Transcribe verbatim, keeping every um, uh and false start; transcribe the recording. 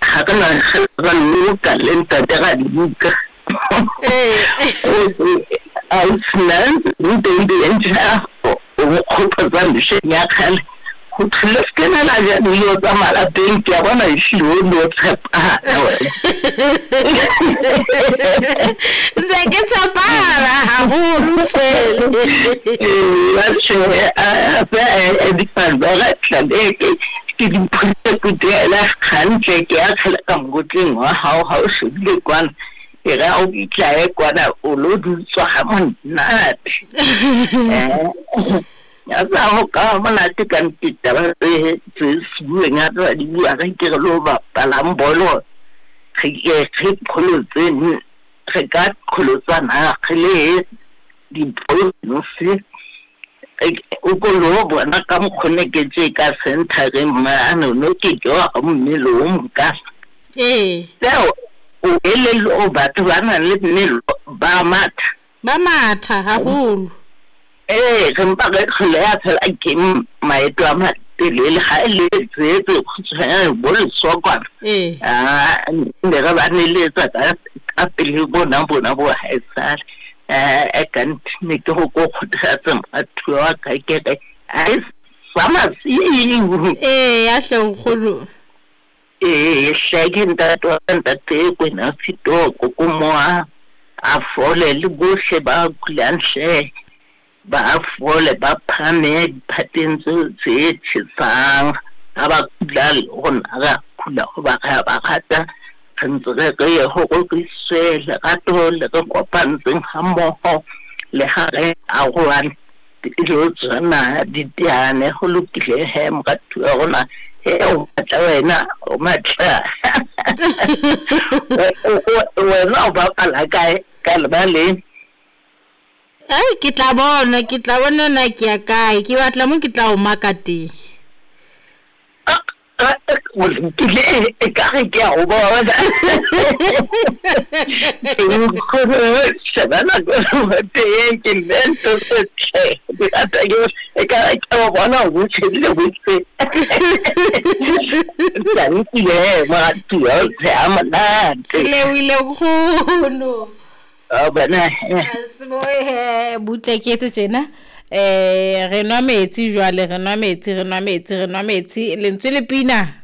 ga ka na ga loka le ntate ga dibuka a sna ntse ndi entša o kgopetsa mešeng ya kgale go tlhole ke na la ja dilo tsa malapeng ke a bona ešilo lo tshepana wena ntse ke tshepana haholo fele a dipalbega tlabeke ke diphutse kutela gantle ke a tlhela ka mokotleng wa gago ga o shebile kwana ke ga o kitlae kwana o lo dutswa ga monate ya sa go ka monate ka ntitaba tse se bueng a tsa di bua ga ke re lo bapalang bolo ge ge kgolo tse ge ka kgolotsana ge le dipolo se o ko lo bona ka mokgone ke tse ka centereng maano no ke ke wa mmelo o mka eh leo o ele lo batho ba na le mmelo ba matha ba matha haholo eh re mpa ga tlhole ya tsela ke maeto a matelele ga le tsetse go tsaya bo le sokwana eh ah ne ga ba ne le tsa ka pele bona bona bo haesale eh kan ne ke go go khothatsa batho wa ka ke ke ai sama si eh ya hlengkhulu eh shake ntato ntate ko na fito ko ko mo a fole le go se ba kulanse ba fole ba phame patentse tse tsang aba kudal gona ga kula ba ga ba gata ntse re ke go go tsela ga to le go kopantseng ha mmogo le ga re a go an dilo tsana di tiane go lokile he mo ka tuwa gona he o tla wena o matla wena ba pala kae ka le ba le ai ke tla bona ke tla bona na ke ya kae ke batla mo ke tla o makate o le ke ka ke a o bona ko se bana go te ke lento se ke ata yo e ka ke o bona o tshile o tse dan ki le ma tu o se amana le wile khono a bana asmoe butle ke tse tjena eh re nwa metsi jwale re nwa metsi re nwa metsi re nwa metsi le ntse le pina